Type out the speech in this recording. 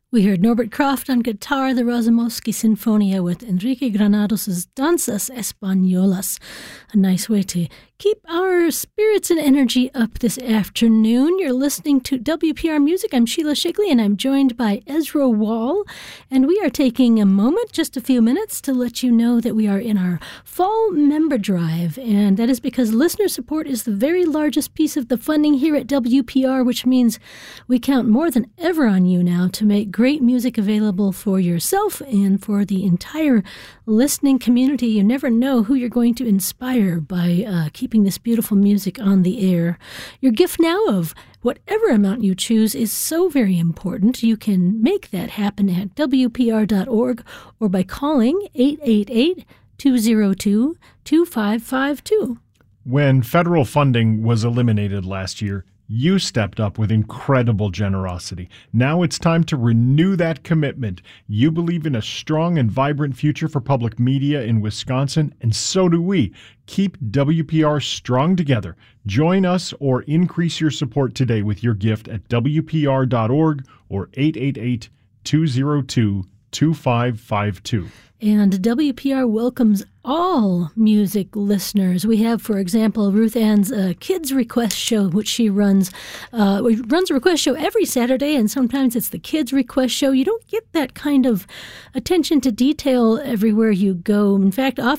We heard Norbert Kraft on guitar, the Razumovsky Sinfonia with Enrique Granados' Danzas Españolas. A nice way to keep our spirits and energy up this afternoon. You're listening to WPR Music. I'm Sheila Shigley, and I'm joined by Ezra Wall. And we are taking a moment, just a few minutes, to let you know that we are in our fall member drive. And that is because listener support is the very largest piece of the funding here at WPR, which means we count more than ever on you now to make great music available for yourself and for the entire listening community. You never know who you're going to inspire by keeping this beautiful music on the air. Your gift now of whatever amount you choose is so very important. You can make that happen at WPR.org or by calling 888-202-2552. When federal funding was eliminated last year, you stepped up with incredible generosity. Now it's time to renew that commitment. You believe in a strong and vibrant future for public media in Wisconsin, and so do we. Keep WPR strong together. Join us or increase your support today with your gift at WPR.org or 888-202-2552. And WPR welcomes all music listeners. We have, for example, Ruth Ann's Kids Request Show, which she runs. A request show every Saturday, and sometimes it's the Kids Request Show. You don't get that kind of attention to detail everywhere you go. In fact,